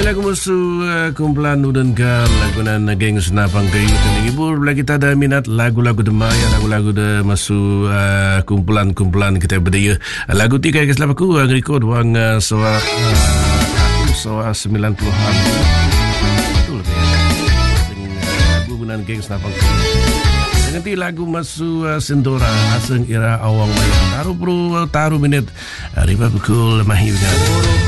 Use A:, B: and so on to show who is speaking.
A: Lagu musuh kumpulan Udun Gal lagunan geng senapang kayu tenggibur bila kita ada minat lagu-lagu demaya lagu-lagu de masuk kumpulan-kumpulan kita berdaya lagu 3 ke selama aku record wang soal 90-an betul lagu gunan geng senapang kayu nanti lagu masuk Sendora aseng ira awang maya taruh minit riba pukul mahir